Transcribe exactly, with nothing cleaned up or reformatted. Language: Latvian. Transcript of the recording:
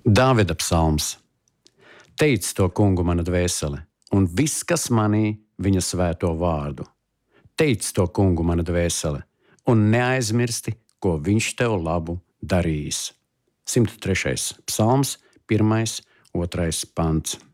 Dāvida psalms. Teic to kungu mana dvēsele, un viss, kas manī, viņa svēto vārdu. Teic to kungu mana dvēsele, un neaizmirsti, ko viņš tev labu darījis. simt trešais psalms, pirmais, otrais pants.